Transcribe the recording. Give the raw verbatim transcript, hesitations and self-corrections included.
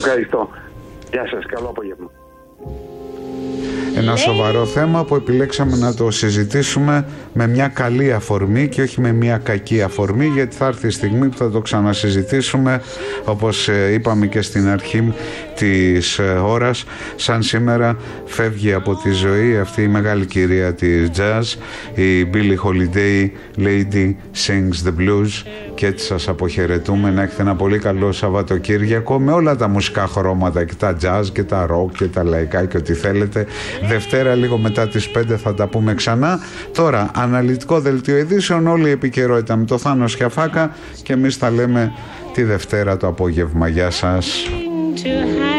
Ευχαριστώ. Γεια σας, καλό απόγευμα. Ένα σοβαρό θέμα που επιλέξαμε να το συζητήσουμε με μια καλή αφορμή και όχι με μια κακή αφορμή, γιατί θα έρθει η στιγμή που θα το ξανασυζητήσουμε, όπως είπαμε και στην αρχή της ώρας. Σαν σήμερα φεύγει από τη ζωή αυτή η μεγάλη κυρία της jazz, η Billie Holiday, Lady Sings the Blues, και έτσι σας αποχαιρετούμε. Να έχετε ένα πολύ καλό Σαββατοκύριακο με όλα τα μουσικά χρώματα και τα jazz και τα rock και τα λαϊκά και ό,τι θέλετε. Δευτέρα λίγο μετά τις πέντε θα τα πούμε ξανά. Τώρα αναλυτικό δελτίο ειδήσεων, όλη η επικαιρότητα με το Θάνο Σιαφάκα, και εμείς τα λέμε τη Δευτέρα το απόγευμα. Γεια σας.